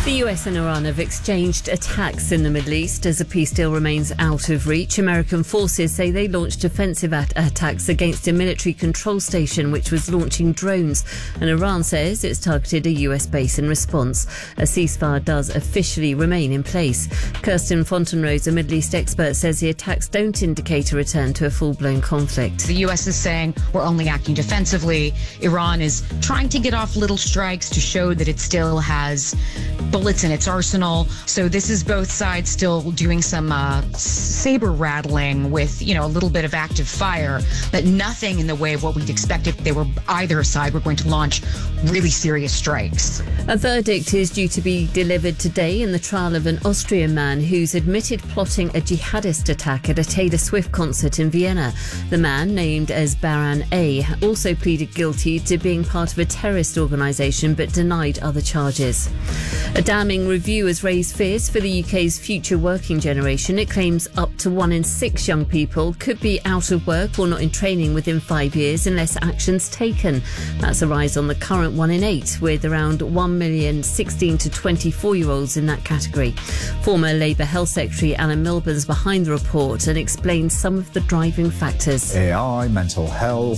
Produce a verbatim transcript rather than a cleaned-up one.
The U S and Iran have exchanged attacks in the Middle East as the peace deal remains out of reach. American forces say they launched offensive at- attacks against a military control station which was launching drones, and Iran says it's targeted a U S base in response. A ceasefire does officially remain in place. Kirsten Fontenrose, a Middle East expert, says the attacks don't indicate a return to a full-blown conflict. The U S is saying we're only acting defensively. Iran is trying to get off little strikes to show that it still has bullets in its arsenal. So this is both sides still doing some uh, saber rattling with, you know, a little bit of active fire, but nothing in the way of what we'd expect if they were either side were going to launch really serious strikes. A verdict is due to be delivered today in the trial of an Austrian man who's admitted plotting a jihadist attack at a Taylor Swift concert in Vienna. The man, named as Baran A, also pleaded guilty to being part of a terrorist organisation but denied other charges. A damning review has raised fears for the U K's future working generation. It claims up to one in six young people could be out of work or not in training within five years unless action's taken. That's a rise on the current one in eight, with around one million sixteen to twenty-four-year-olds in that category. Former Labour Health Secretary Alan Milburn's behind the report and explains some of the driving factors. A I, mental health,